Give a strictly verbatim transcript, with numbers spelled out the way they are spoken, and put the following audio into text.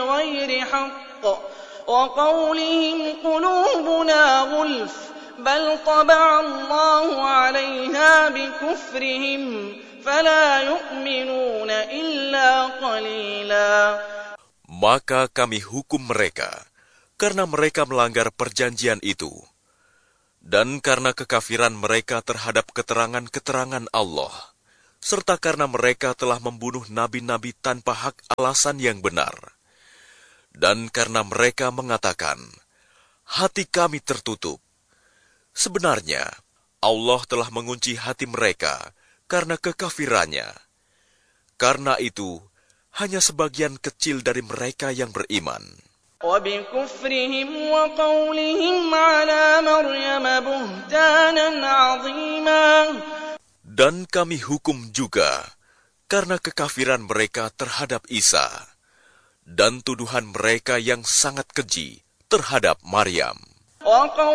بغير حق وقولهم قلوبنا غلف بل طبع الله عليها بكفرهم فلا يؤمنون إلا قليلا. Maka kami hukum mereka karena mereka melanggar perjanjian itu, dan karena kekafiran mereka terhadap keterangan-keterangan Allah, serta karena mereka telah membunuh nabi-nabi tanpa hak alasan yang benar, dan karena mereka mengatakan, hati kami tertutup. Sebenarnya, Allah telah mengunci hati mereka karena kekafirannya. Karena itu, hanya sebagian kecil dari mereka yang beriman. وَبِكُفْرِهِمْ وَقَوْلِهِمْ عَلَى مَرْيَمَ بُهْتَانًا عَظِيمًا. Dan kami hukum juga karena kekafiran mereka terhadap Isa dan tuduhan mereka yang sangat keji terhadap Maryam.